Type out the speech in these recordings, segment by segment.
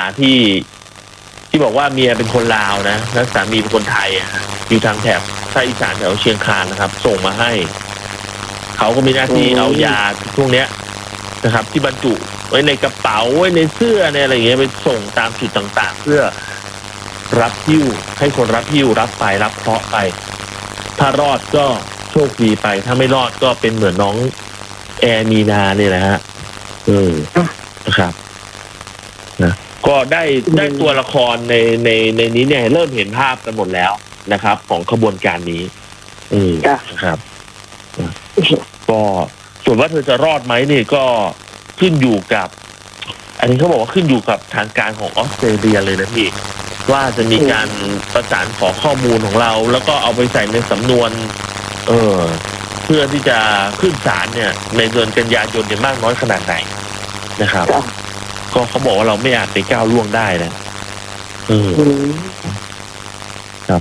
ที่บอกว่าเมียเป็นคนลาวนะแล้วสามีเป็นคนไทยอยู่ทางแถบภาคอีสานแถวเชียงคานนะครับส่งมาให้เขาก็มีหน้าที่เอายาพวกเนี้ยนะครับที่บรรจุไว้ในกระเป๋าไว้ในเสื้อในอะไรอย่างเงี้ยไปส่งตามจุดต่างๆเพื่อรับหิ้วให้คนรับหิ้วรับไปรับเคราะห์ไปถ้ารอดก็โชคดีไปถ้าไม่รอดก็เป็นเหมือนน้องแอร์มีนาเนี่ยนะฮะนะครับนะก็ได้ตัวละครในนี้เนี่ยเริ่มเห็นภาพกันหมดแล้วนะครับของขบวนการนี้นะครับก็ส่วนว่าเธอจะรอดไหมนี่ก็ขึ้นอยู่กับอันนี้เขาบอกว่าขึ้นอยู่กับทางการของออสเตรเลียเลยนะพี่ว่าจะมีการประสานขอข้อมูลของเราแล้วก็เอาไปใส่ในสำนวนเพื่อที่จะขึ้นศาลเนี่ยในเดือนกันยายนเนี่ยมากน้อยขนาดไหนนะครับก็เขาบอกว่าเราไม่อาจไปก้าวล่วงได้นะครับ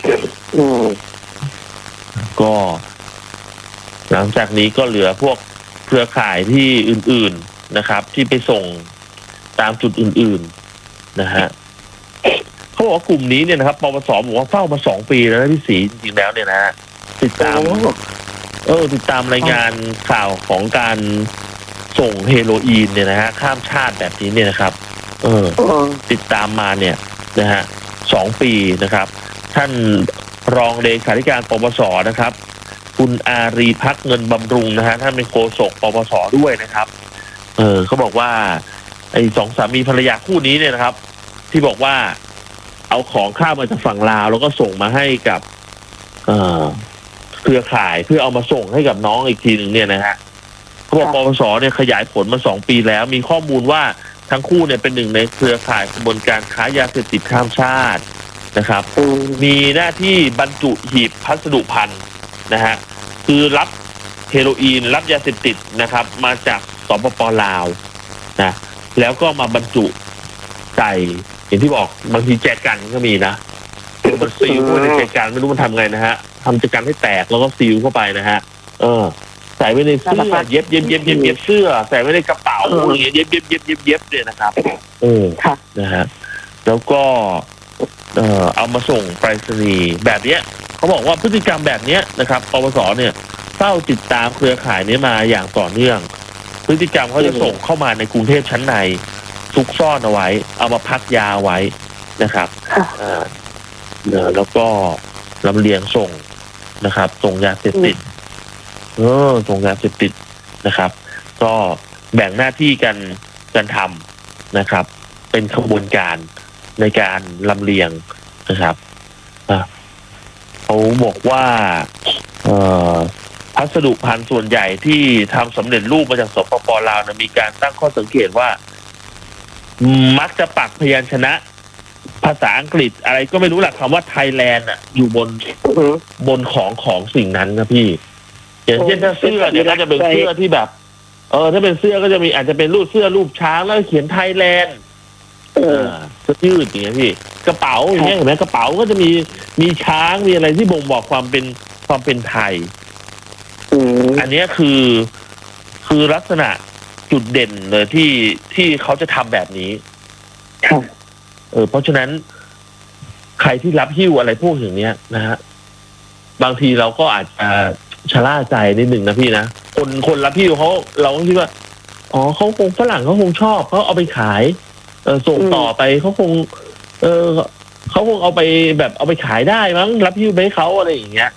ก็หลังจากนี้ก็เหลือพวกเครือข่ายที่อื่นๆนะครับที่ไปส่งตามจุดอื่นๆนะฮะเขาบอกว่ากลุ่มนี้เนี่ยนะครับปปสบอกว่าเฝ้ามา2 ปีแล้วนะพี่ศรีจริงๆแล้วเนี่ยนะติดตามรายงานข่าวของการส่งเฮโรอีนเนี่ยนะฮะข้ามชาติแบบนี้เนี่ยนะครับติดตามมาเนี่ยนะฮะ2 ปีนะครับท่านรองเลขาธิการปปสนะครับคุณอารีพักเงินบำรุงนะฮะท่านเป็นโฆษกปปสด้วยนะครับเขาบอกว่าไอ้2 สามีภรรยาคู่นี้เนี่ยนะครับที่บอกว่าเอาของข้ามมาจากฝั่งลาวแล้วก็ส่งมาให้กับเครือข่ายเพื่อเอามาส่งให้กับน้องอีกทีหนึ่งเนี่ยนะฮะเขาบอกปปสเนี่ยขยายผลมา2 ปีแล้วมีข้อมูลว่าทั้งคู่เนี่ยเป็นหนึ่งในเครือข่ายกระบวนการค้ายาเสพติดข้ามชาตินะครับมีหน้าที่บรรจุหีบพัสดุภัณฑ์นะฮะคือรับเฮโรอีนรับยาเสพติดนะครับมาจากสปป.ลาวนะแล้วก็มาบรรจุใส่อย่างที่บอกบางทีแจกันก็มีนะมันซีลในแจกันไม่รู้มันทำไงนะฮะทำแจกันให้แตกแล้วก็ซีลเข้าไปนะฮะใส่ไว้ในเสื้อเย็บเสื้อใส่ไว้ในกระเป๋าอย่างเงี้ยเย็บเนี่ยนะครับนะฮะแล้วก็เอามาส่งไปรษณีย์แบบเนี้ยเขาบอกว่าพฤติกรรมแบบเนี้ยนะครับปปสเนี่ยเฝ้าติดตามเครือข่ายนี้มาอย่างต่อเนื่องพฤติกรรมเขาจะส่งเข้ามาในกรุงเทพชั้นในซุกซ่อนเอาไว้เอามาพักยาไว้นะครับแล้วก็ลำเลียงส่งนะครับส่งยาเสพติดส่งยาเสพติดนะครับก็แบ่งหน้าที่กันทำนะครับเป็นขบวนการในการลำเลียงนะครับเขาบอกว่าพัสดุภัณฑ์ส่วนใหญ่ที่ทำสำเร็จรูปมาจากสปป.ลาวนะมีการตั้งข้อสังเกตว่ามักจะปักพยัญชนะภาษาอังกฤษอะไรก็ไม่รู้แหละคำว่าไทยแลนด์อยู่บนของสิ่งนั้นนะพี่อย่างเช่นถ้าเสื้อเนี่ยก็จะเป็นเสื้อที่แบบถ้าเป็นเสื้อก็จะมีอาจจะเป็นรูปเสื้อรูปช้างแล้วเขียนไทยแลนด์เสื้อยืดอย่างเงี้ยพี่กระเป๋าอย่างเงี้ยเห็นไหมกระเป๋าก็จะมีช้างมีอะไรที่บ่งบอกความเป็นไทยอันนี้คือลักษณะจุดเด่นเลยที่เขาจะทำแบบนี้เพราะฉะนั้นใครที่รับหิ้วอะไรพวกอย่างเนี้ยนะฮะบางทีเราก็อาจจะชะล่าใจนิดหนึ่งนะพี่นะคนรับหิ้วเราก็คิดว่าเขาคงฝรั่งเขาคงชอบเขาเอาไปขายส่งต่อไปเขาคงเอาไปแบบเอาไปขายได้มั้งรับหิ้วไปให้เขาอะไรอย่างเงี้ย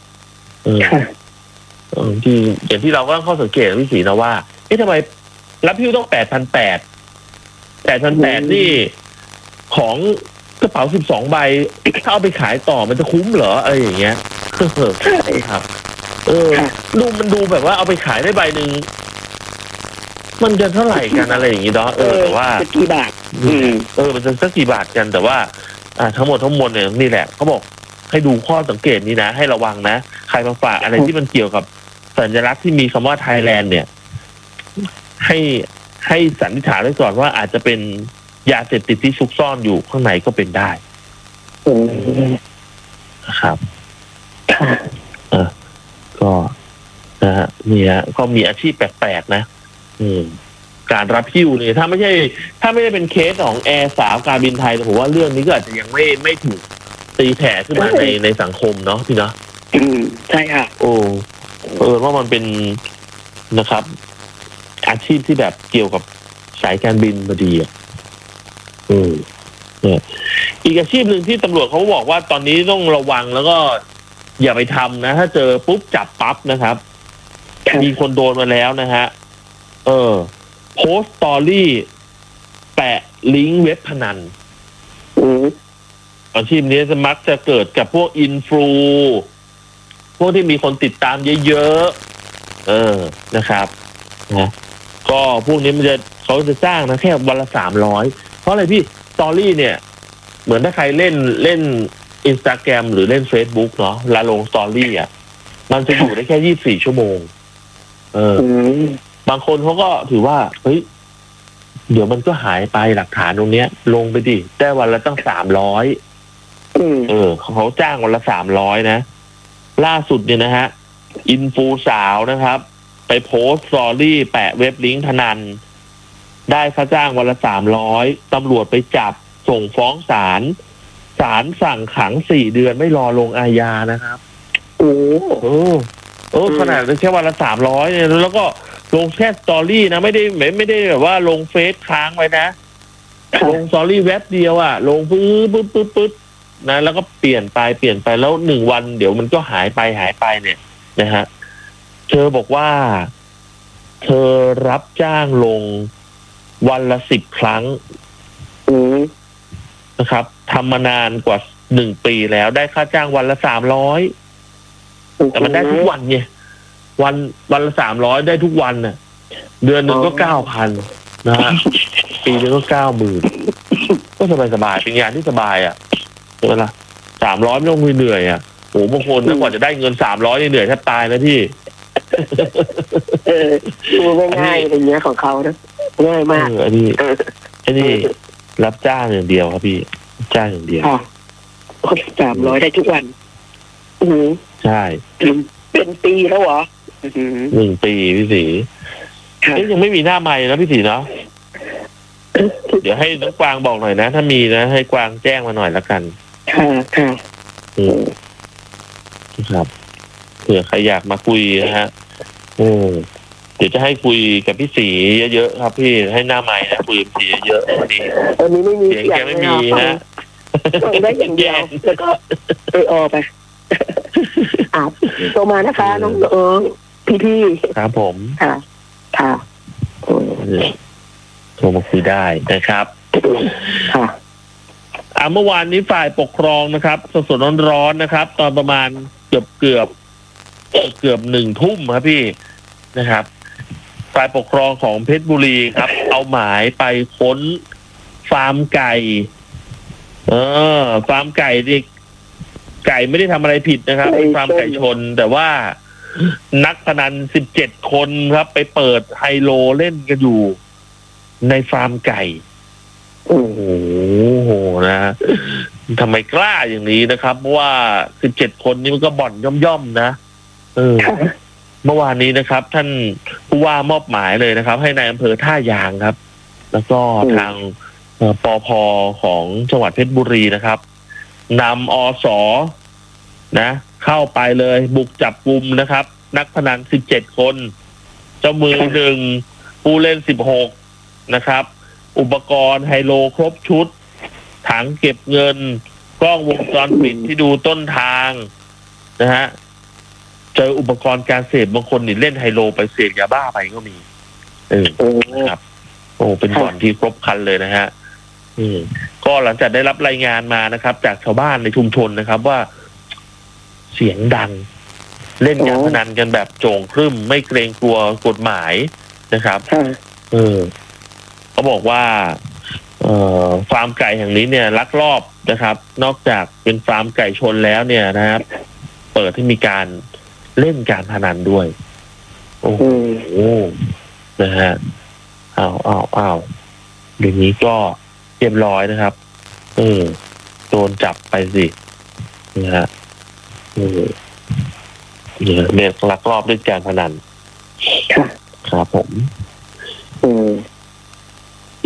ที่อย่างที่เราก็ข้อสังเกตพี่ศรีนะว่าทำไมรับหิ้วต้อง8,800นี่ของกระเป๋า12 ใบถ้าเอาไปขายต่อมันจะคุ้มเหรออะไรอย่างเงี้ยใช่ครับมันดูแบบว่าเอาไปขายได้ใบหนึ่งมันจะเท่าไหร่กันอะไรอย่างงี้เนาะแต่ว่ากี่บาทมันจะสักกี่บาทกันแต่ว่าทั้งหมดเนี่ยนี่แหละเขาบอกให้ดูข้อสังเกตนี้นะให้ระวังนะใครมาฝากอะไรที่มันเกี่ยวกับสัญลักษณ์ที่มีคำว่าไทยแลนด์เนี่ยให้สันนิษฐานไว้ก่อนว่าอาจจะเป็นยาเสพติดที่ซุกซ่อนอยู่ข้างในก็เป็นได้นะครับก็นะฮะนี่ฮะก็มีอาชีพแปลกๆนะการรับหิ้วเนี่ยถ้าไม่ได้เป็นเคสของแอร์สาวการบินไทยผมว่าเรื่องนี้ก็อาจจะยังไม่ถูกตีแผ่ขึ้นมาในสังคมเนาะพี่เนาะใช่ค่ะโอ้ว่ามันเป็นนะครับ อาชีพที่แบบเกี่ยวกับสายการบินพอดีอ่ะอีกอาชีพหนึ่งที่ตำรวจเขาบอกว่าตอนนี้ต้องระวังแล้วก็อย่าไปทำนะถ้าเจอปุ๊บจับปั๊บนะครับมีคนโดนมาแล้วนะฮะโพสต์สตอรี่แปะลิงก์เว็บพนันอาชีพนี้จะมักจะเกิดกับพวกอินฟลูพวกที่มีคนติดตามเยอะนะครับนะก็พวกนี้เขาจะจ้างนะแค่วันละ300เพราะอะไรพี่สตอรี่เนี่ยเหมือนถ้าใครเล่น Instagram หรือเล่น Facebook เนาะลาลงสตอรี่อ่ะมันจะอยู่ได้แค่24ชั่วโมงบางคนเขาก็ถือว่าเฮ้ยเดี๋ยวมันก็หายไปหลักฐานตรงเนี้ยลงไปดิได้วันละตั้ง300เขาจ้างวันละ300นะล่าสุดเนี่ยนะฮะอินฟูสาวนะครับไปโพสต์สตอรี่แปะเว็บลิงก์พนันได้ค่าจ้างวันละ300ตำรวจไปจับส่งฟ้องศาลสั่งขัง4 เดือนไม่รอลงอาญานะครับขนาดแค่วันละ300เนี่ยแล้วก็ลงแค่สตอรี่นะไม่ได้แบบว่าลงเฟซค้างไว้นะลงสตอรี่เว็บเดียวอ่ะลงปึ๊บนะแล้วก็เปลี่ยนไปแล้ว1 วันเดี๋ยวมันก็หายไปเนี่ยนะฮะเธอบอกว่าเธอรับจ้างลงวันละ10 ครั้งนะครับทำมานานกว่า1 ปีแล้วได้ค่าจ้างวันละ300แต่มันได้ทุกวันไงวันละ300ได้ทุกวันน่ะเดือนหนึ่งก็9,000นะฮะปีนึงก็90,000ก็สบายเป็นงานที่สบายอ่ะใช่ไหมล่ะ300ไม่ต้องเหนื่อยอ่ะโหบางคนกว่าจะได้เงิน300นี่เหนื่อยแทบตายนะพี่ดูง่ายๆอย่างเงี้ยของเขานะง่ายมากอันนี้รับจ้างอย่างเดียวครับพี่จ้างอย่างเดียว 300ได้ทุกวันใช่เป็นปีแล้วเหรอ 1 ปีพี่ศรียังไม่มีหน้าใหม่นะพี่ศรีเนาะเดี๋ยวให้น้องกวางบอกหน่อยนะถ้ามีนะให้กวางแจ้งมาหน่อยละกันค่ะครับเผื่อใครอยากมาคุยนะฮะเดี๋ยวจะให้คุยกับพี่ศรีเยอะๆครับพี่ให้หน้าใหม่นะคุยกับพี่เยอะวันนี้ไม่มีเสียงแกไม่มีนะได้อย่างเดียวแล้วก็ไปโตมานะคะน้องพี่ครับผมค่ะโทรมาคุยได้นะครับเมื่อวานนี้ฝ่ายปกครองนะครับสดๆร้อนๆนะครับตอนประมาณเกือบ1 ทุ่มครับพี่นะครับฝ่ายปกครองของเพชรบุรีครับเอาหมายไปค้นฟาร์มไก่ฟาร์มไก่ดิไก่ไม่ได้ทำอะไรผิดนะครับเป็นฟาร์มไก่ชนแต่ว่านักพนัน17 คนครับไปเปิดไฮโลเล่นกันอยู่ในฟาร์มไก่โอ้โหนะทำไมกล้าอย่างนี้นะครับเพราะว่า17 คนนี้มันก็บ่อนย่อมๆนะเมื่อวานนี้นะครับท่านผู้ว่ามอบหมายเลยนะครับให้นายอำเภอท่ายางครับแล้วก็ทางปภ.ของจังหวัดเพชรบุรีนะครับนำอส.นะเข้าไปเลยบุกจับกุมนะครับนักพนัน17 คนเจ้ามือ1ผู้เล่น16นะครับอุปกรณ์ไฮโลครบชุดถังเก็บเงินกล้องวงจรปิดที่ดูต้นทางนะฮะเจออุปกรณ์การเสพบางคนนี่เล่นไฮโลไปเสพยาบ้าไปก็มีนะครับเป็นบ่อนที่ครบครันเลยนะฮะก็หลังจากได้รับรายงานมานะครับจากชาวบ้านในชุมชนนะครับว่าเสียงดังเล่นการพนันกันแบบโจ่งครึ่มไม่เกรงกลัวกฎหมายนะครับเขาบอกว่าฟาร์มไก่แห่งนี้เนี่ยลักลอบนะครับนอกจากเป็นฟาร์มไก่ชนแล้วเนี่ยนะครับเปิดให้มีการเล่นการพนันด้วยโอ้โหนะฮะอ้าวอย่างนี้ก็เรียบร้อยนะครับโดนจับไปสินะฮะเนี่ยลักลอบเล่นการพนันครับผม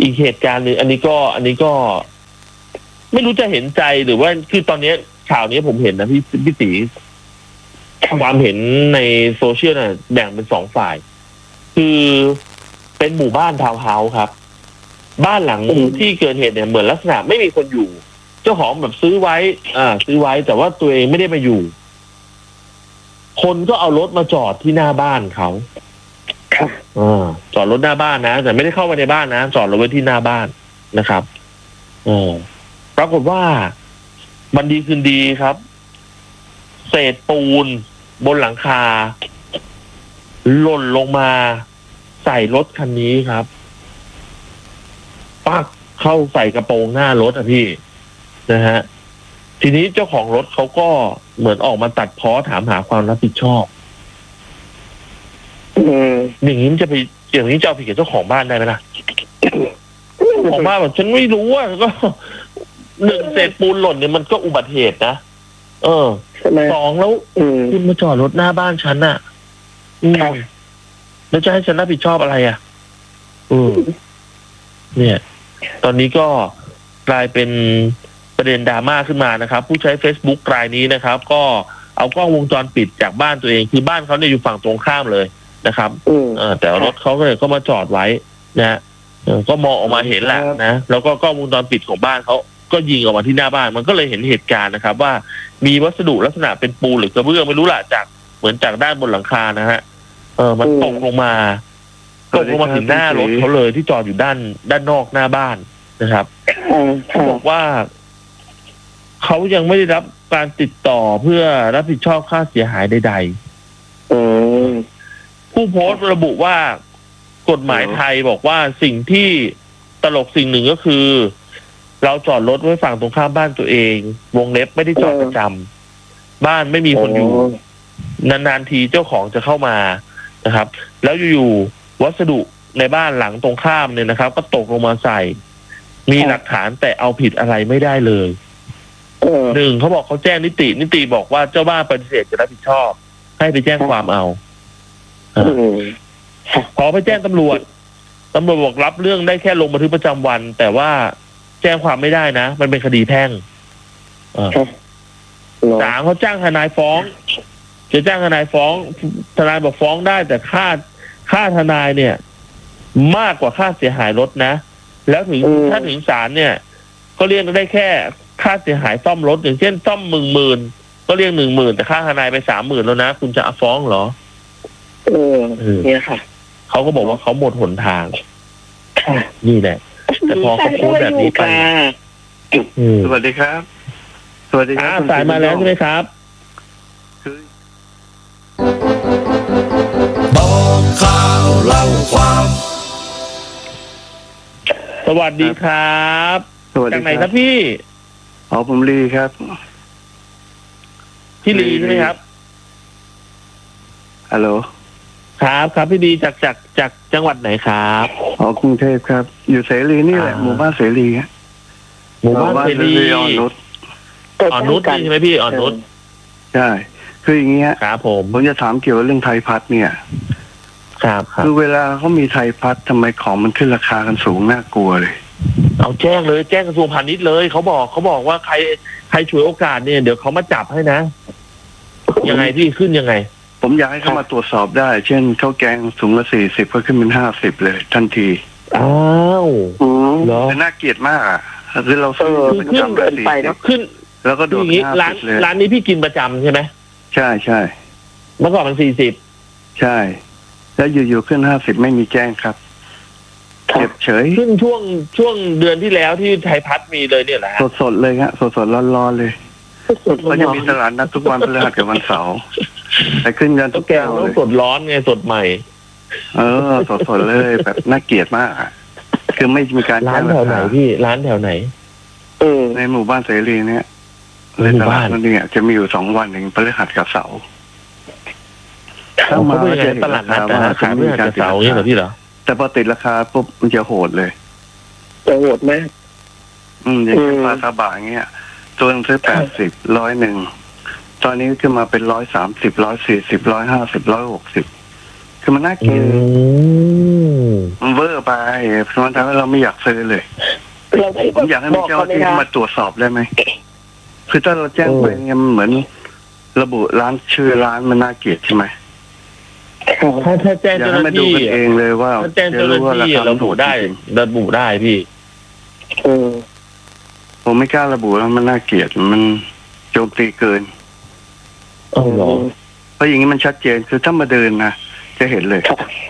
อีกเหตุการณ์หนึ่งอันนี้ก็ไม่รู้จะเห็นใจหรือว่าคือตอนนี้ข่าวนี้ผมเห็นนะพี่ตีความเห็นในโซเชียลน่ะแบ่งเป็น2 ฝ่าย คือเป็นหมู่บ้านทาวน์เฮาส์ครับ บ้านหลังที่เกิดเหตุเนี่ยเหมือนลักษณะไม่มีคนอยู่ เจ้าของแบบซื้อไว้แต่ว่าตัวเองไม่ได้มาอยู่ คนก็เอารถมาจอดที่หน้าบ้านเขาจอดรถหน้าบ้านนะแต่ไม่ได้เข้ามาในบ้านนะจอดรถไว้ที่หน้าบ้านนะครับปรากฏว่ามันดีคืนดีครับเศษปูนบนหลังคาหล่นลงมาใส่รถคันนี้ครับปักเข้าใส่กระโปรงหน้ารถอะพี่นะฮะทีนี้เจ้าของรถเขาก็เหมือนออกมาตัดพ้อถามหาความรับผิดชอบอย่างนี้จะไปอย่างนี้จะเอาผิดกับเจ้าของบ้านได้ไหมล่ะของบ้านบอกฉันไม่รู้อ่ะก็1 เศษปูนหล่นเนี่ยมันก็อุบัติเหตุนะ2แล้วคุณมาจอดรถหน้าบ้านฉันน่ะแล้วจะให้ฉันรับผิดชอบอะไรอ่ะเนี่ยตอนนี้ก็กลายเป็นประเด็นดราม่าขึ้นมานะครับผู้ใช้ Facebook รายนี้นะครับก็เอากล้องวงจรปิดจากบ้านตัวเองคือบ้านเขาเนี่ยอยู่ฝั่งตรงข้ามเลยนะครับแต่รถเขาก็มาจอดไว้นะก็มองออกมาเห็นแหละนะแล้วก็กล้องวงจรปิดของบ้านเขาก็ยิงออกมาที่หน้าบ้านมันก็เลยเห็นเหตุการณ์นะครับว่ามีวัสดุลักษณะเป็นปูนหรือกระเบื้องไม่รู้ละจากเหมือนจากด้านบนหลังคานะฮะมันตกลงมาถึงหน้ารถเขาเลยที่จอดอยู่ด้านนอกหน้าบ้านนะครับเขาบอกว่าเขายังไม่ได้รับการติดต่อเพื่อรับผิดชอบค่าเสียหายใดๆผู้โพสต์ระบุว่ากฎหมายไทยบอกว่าสิ่งที่ตลกสิ่งหนึ่งก็คือเราจอดรถไว้ฝั่งตรงข้ามบ้านตัวเองวงเล็บไม่ได้จอดประจำบ้านไม่มีคนอยู่นานๆทีเจ้าของจะเข้ามานะครับแล้วอยู่ๆวัสดุในบ้านหลังตรงข้ามเนี่ยนะครับก็ตกลงมาใส่มีหลักฐานแต่เอาผิดอะไรไม่ได้เลย1เขาบอกเขาแจ้งนิติบอกว่าเจ้าบ้านปฏิเสธจะรับผิดชอบให้ไปแจ้งความเอาพอไปแจ้งตำรวจบอกรับเรื่องได้แค่ลงบันทึกประจำวันแต่ว่าแจ้งความไม่ได้นะมันเป็นคดีแพ่ง3เขาจ้างทนายฟ้องจะจ้างทนายฟ้องทนายบอกฟ้องได้แต่ค่าทนายเนี่ยมากกว่าค่าเสียหายรถนะแล้วถ้าถึงศาลเนี่ยก็เรียกได้แค่ค่าเสียหายซ่อมรถอย่างเช่นซ่อม10,000ก็เรียก10,000แต่ค่าทนายไป30,000แล้วนะคุณจะฟ้องเหรอเนี่ยค่ะเขาก็บอกว่าเขาหมดหนทางนี่แหละแต่พอเขาพูดแบบนี้ไปสวัสดีครับสวัสดีครับสายมาแล้วใช่ไหมครับบอกข่าวเล่าความสวัสดีครับจากไหนครับพี่ผมลีครับพี่ลีใช่ไหมครับฮัลโหลครับพี่ลีจากจังหวัดไหนครับกรุงเทพครับอยู่เสรีนี่แหละหมู่บ้านเสรีหมู่บ้านเสรีอ่อนนุชใช่ไหมพี่อ่อนนุชใช่คืออย่างเงี้ยครับผมจะถามเกี่ยวกับเรื่องไทยพัฒน์เนี่ยครับคือเวลาเขามีไทยพัฒน์ทำไมของมันขึ้นราคากันสูงน่ากลัวเลยเอาแจ้งเลยแจ้งกระทรวงพาณิชย์เลยเขาบอกว่าใครฉวยโอกาสเนี่ยเดี๋ยวเขามาจับให้นะยังไงพี่ขึ้นยังไงผมอยากให้เขามาตรวจสอบได้เช่นข้าวแกงถุงละ40ก็ขึ้นเป็น50เลยทันทีอ้าวเหรอน่าเกลียดมากอ่ะคือเราซื้อเป็นจำเลยไปนะขึ้นแล้วก็โดดร้านนี้พี่กินประจำใช่ไหมใช่เมื่อก่อนมัน40 ใช่แล้วอยู่ๆขึ้น50ไม่มีแจ้งครับเก็บเฉยขึ้นช่วงเดือนที่แล้วที่ไทยพัฒน์มีเลยเนี่ยแหละสดเลยฮะสดร้อนๆเลยก็จะมีตลาดนัดทุกวันพฤหัสกับวันเสาร์แต่ขึ้นกันทุกแก้วเลยสดร้อนไงสดใหม่สดเลยแบบน่าเกลียดมากคือไม่มีการร้านแถวไหนพี่ร้านแถวไหนในหมู่บ้านเสรีเนี่ยในตลาดนั่นเนี่ยจะมีอยู่2 วันหนึ่งพฤหัสกับเสาร์ถ้ามาจะตลาดนัดนะขายพฤหัสกับเสาร์นี่เหรอพี่เหรอแต่พอติดราคาปุ๊บมันจะโหดเลยจะโหดไหมอย่างเช่นปลาซาบะเงี้ยตัวนึงซื้อ80 100ตอนนี้ขึ้นมาเป็น130 140 150 160 คือมันน่ากินมันเวอร์ไปมันทำให้เราไม่อยากซื้อเลยผมอยากให้มีเจ้าหน้าที่มาตรวจสอบได้ไหมคือถ้าเราแจ้งไปเนี่ยมันเหมือนระบุร้านชื่อร้านมันน่าเกลียดใช่ไหมถ้าแจ้งอยากเจ้าหให้น้ามาดูที่กันเองเลยว่าถ้าแจ้งเจ้าหน้าที่ระบุได้พี่ผมไม่กล้าระบุแล้วมันน่าเกลียดมันโจมตีเกินเหรอเพราะอย่างนี้มันชัดเจนคือถ้ามาเดินนะจะเห็นเลย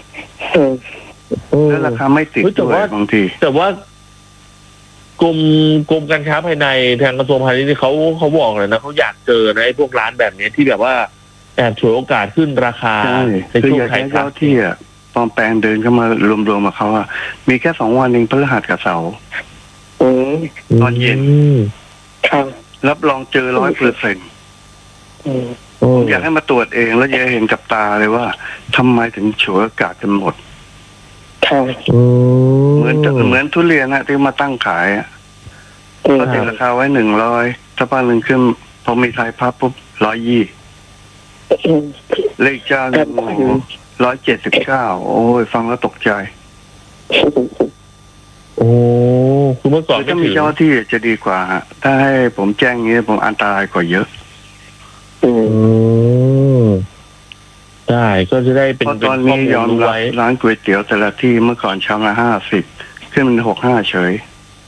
แล้วราคาไม่ติดด้วยบางทีแต่ว่ากรมการค้าภายในทางกระทรวงพาณิชย์นี่เขาบอกเลยนะเขาอยากเจอนะไอ้พวกร้านแบบนี้ที่แบบว่าแอบฉวยโอกาสขึ้นราคาในช่วงขายเจ้าที่อ่ะปลอมแปลงเดินเข้ามารวมๆมาเขาอ่ะมีแค่2 วันเองพฤหัสกับเสาร์ตอนเย็นรับรองเจอ100%ผมอยากให้มาตรวจเองแล้วจะเห็นกับตาเลยว่าทำไมถึงฉวยโอกาสกันหมดเหมือนทุเรียนนะที่มาตั้งขายเขาติดราคาไว้100ถ้าป้าหนึ่งขึ้นพอมีไทยพับปุ๊บ120เลขเจ้า179โอ้ยฟังแล้วตกใจคือเมื่อก่อนถ้ามีเจ้าที่จะดีกว่าถ้าให้ผมแจ้งงี้ผมอันตรายกว่าเยอะได้ก็จะได้เป็นตอนนี้ยอมรับร้านก๋วยเตี๋ยวแต่ละที่เมื่อก่อนชามละ50ขึ้นเป็น65เฉย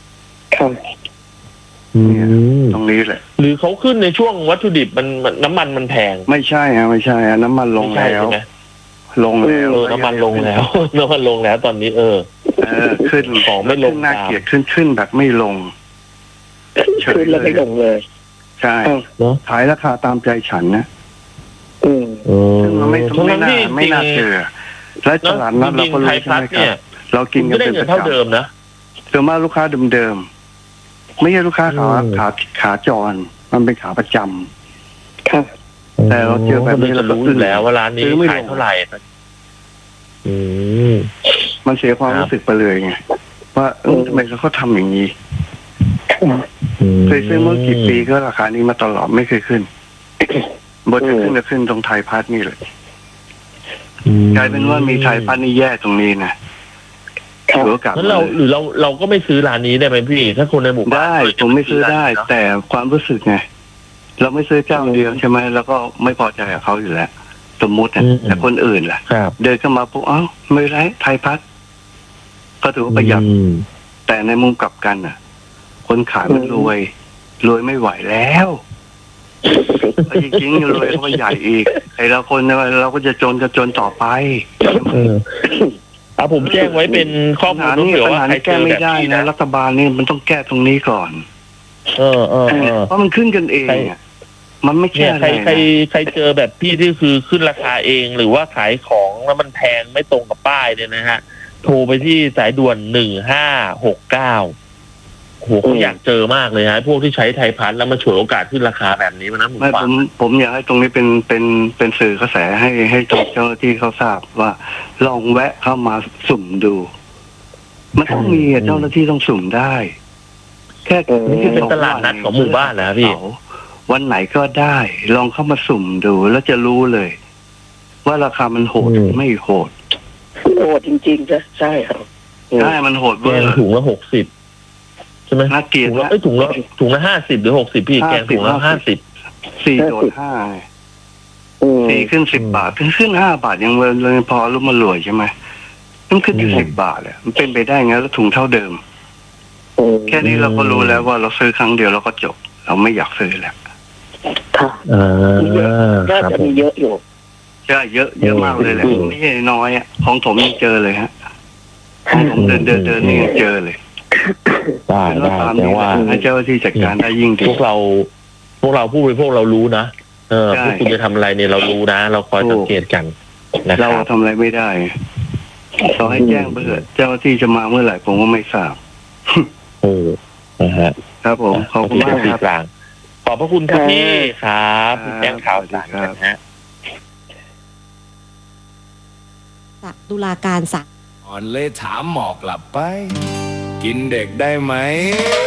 ตรงนี้แหละหรือเขาขึ้นในช่วงวัตถุดิบมันน้ำมันแพงไม่ใช่น้ำมันลงแล้วน้ำมันลงแล้วตอนนี้ขึ้นของไม่ลงน่าเกลียดขึ้นแบบไม่ลงขึ้นแล้วไม่ลงเลยใช่ขายราคาตามใจฉันนะซึ่งมันไม่น่าเชื่อและตลาดนั้นเราก็รู้ใช่ไหมครับเรากินกันเป็นประจำเดิมนะส่วนมากลูกค้าเดิมๆไม่ใช่ลูกค้าขาจรมันเป็นขาประจำแต่เราเจอแบบนี้เรารู้แล้วว่าร้านนี้ขายเท่าไหร่มันเสียความรู้สึกไปเลยไงว่าทำไมเขาทำอย่างนี้เคยซื้อเมื่อกี่ปีก็ราคานี้มาตลอดไม่เคยขึ้นบทจะขึ้นตรงไทยพาร์ทนี่เลยกลายเป็นว่ามีไทยพาร์ทนี่แย่ตรงนี้นะถือโอกาสแล้วเราก็ไม่ซื้อร้านนี้ได้ไหมพี่ถ้าคนในหมู่บ้านได้ผมไม่ซื้อได้แต่ความรู้สึกไงเราไม่ซื้อเจ้าเดียวใช่ไหมแล้วก็ไม่พอใจกับเขาอยู่แล้วสมมุตินะแต่คนอื่นล่ะเดินเข้ามาปุ๊บไม่ไรไทยพาร์ทก็ถือว่าประหยัดแต่ในมุมกลับกันน่ะคนขายมันรวยไม่ไหวแล้วจริงๆรวยเขาก็ใหญ่อีกไอ้เราคนเราก็จะจนต่อไปผมแจ้งไว้เป็นข้อมูลนี้ปัญหาแก้ไม่ได้นะรัฐบาลนี่มันต้องแก้ตรงนี้ก่อนเพราะมันขึ้นกันเองมันไม่แค่ใครเจอแบบพี่ที่คือขึ้นราคาเองหรือว่าขายของแล้วมันแพงไม่ตรงกับป้ายเนี่ยนะฮะโทรไปที่สายด่วน1569โหเขาอยากเจอมากเลยฮะพวกที่ใช้ไทยพัฒน์แล้วมาฉวยโอกาสขึ้นราคาแบบนี้นะผมอยากให้ตรงนี้เป็นสื่อกระแสให้เจ้าหน้าที่เขาทราบว่าลองแวะเข้ามาสุ่มดูมันต้องมีเจ้าหน้าที่ต้องสุ่มได้แค่นี่เป็นตลาดนัดของหมู่บ้านนะพี่วันไหนก็ได้ลองเข้ามาสุ่มดูแล้วจะรู้เลยว่าราคามันโหดไม่โหดจริงๆใช่ครับใช่มันโหดเวอร์ถุงละ60ใช่ไหมน่าเกลียดนะถุงละ50หรือ60พี่แกงถุงละ50 4 โดด 5 4ขึ้น10 บาทขึ้น5 บาทยังเลยพอรู้มารวยใช่ไหมมันขึ้นอยู่10 บาทเลยมันเป็นไปได้ไงแล้วถุงเท่าเดิมแค่นี้เราก็รู้แล้วว่าเราซื้อครั้งเดียวเราก็จบเราไม่อยากซื้อแล้วน่าจะมีเยอะอยู่ใช่เยอะมากเลยแหละไม่ใช่น้อยของผมยังเจอเลยฮะของผมเดินนี่ยังเจอเลยได้แต่ว่าให้เจ้าที่จัดการได้ยิ่งดีพวกเราผู้บริโภคเรารู้นะพวกคุณจะทำอะไรเนี่ยเรารู้นะเราคอยสังเกตกันเราทำอะไรไม่ได้เราให้แจ้งเบอร์เจ้าที่จะมาเมื่อไหร่ผมก็ไม่ทราบนะฮะครับผมขอบคุณมากครับขอบพระคุณครับพี่ครับแจ้งข่าวสารนะฮะจากตุลาการศาลอ่อนเลยถามหมอกกลับไปกินเด็กได้ไหม